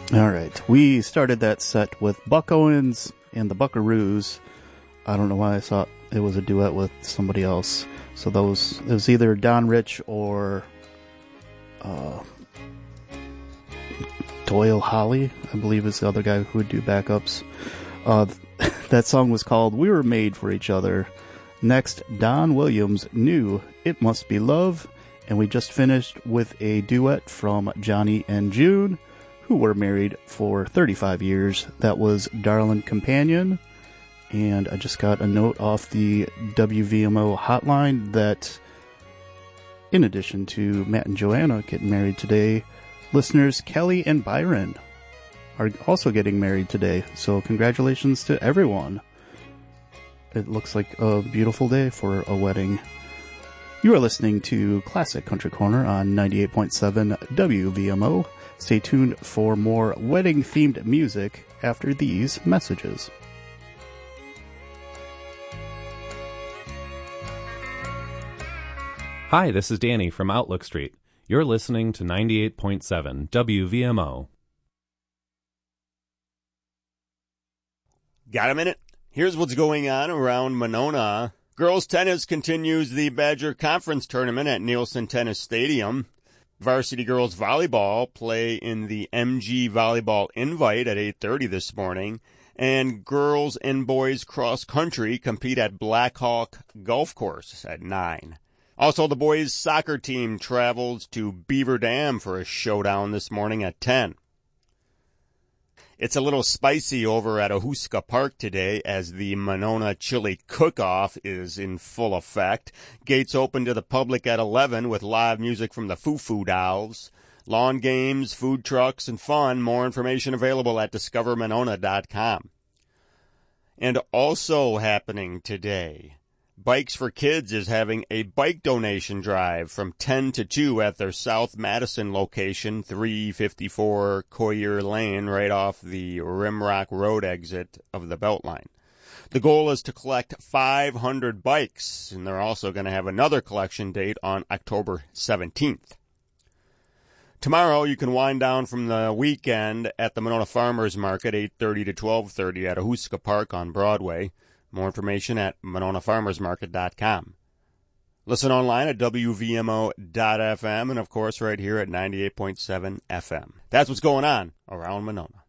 All right. We started that set with Buck Owens and the Buckaroos. I don't know why I thought it was a duet with somebody else. So it was either Don Rich or Doyle Holly, I believe is the other guy who would do backups. That song was called We Were Made for Each Other. Next, Don Williams' new It Must Be Love. And we just finished with a duet from Johnny and June, who were married for 35 years. That was Darling Companion. And I just got a note off the WVMO hotline that, in addition to Matt and Joanna getting married today, listeners Kelly and Byron are also getting married today. So congratulations to everyone. It looks like a beautiful day for a wedding. You are listening to Classic Country Corner on 98.7 WVMO. Stay tuned for more wedding-themed music after these messages. Hi, this is Danny from Outlook Street. You're listening to 98.7 WVMO. Got a minute? Here's what's going on around Monona. Girls tennis continues the Badger Conference Tournament at Nielsen Tennis Stadium. Varsity girls volleyball play in the MG Volleyball Invite at 8:30 this morning. And girls and boys cross country compete at Blackhawk Golf Course at 9. Also, the boys soccer team travels to Beaver Dam for a showdown this morning at 10. It's a little spicy over at Ahuska Park today as the Monona Chili Cook-Off is in full effect. Gates open to the public at 11 with live music from the Foo Foo Dolls. Lawn games, food trucks, and fun. More information available at discovermonona.com. And also happening today, Bikes for Kids is having a bike donation drive from 10 to 2 at their South Madison location, 354 Coyer Lane, right off the Rimrock Road exit of the Beltline. The goal is to collect 500 bikes, and they're also going to have another collection date on October 17th. Tomorrow, you can wind down from the weekend at the Monona Farmers Market, 8:30 to 12:30 at Ahuska Park on Broadway. More information at mononafarmersmarket.com. Listen online at WVMO.FM and, of course, right here at 98.7 FM. That's what's going on around Monona.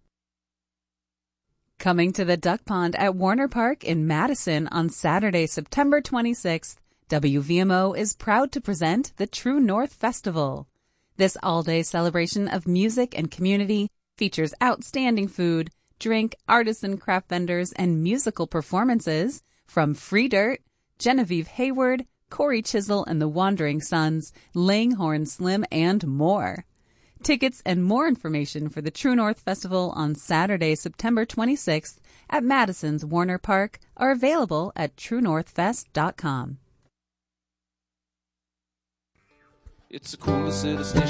Coming to the Duck Pond at Warner Park in Madison on Saturday, September 26th, WVMO is proud to present the True North Festival. This all-day celebration of music and community features outstanding food, drink, artisan craft vendors, and musical performances from Free Dirt, Genevieve Hayward, Corey Chisel and the Wandering Sons, Langhorne Slim, and more. Tickets and more information for the True North Festival on Saturday, September 26th at Madison's Warner Park are available at truenorthfest.com. It's the coolest city station.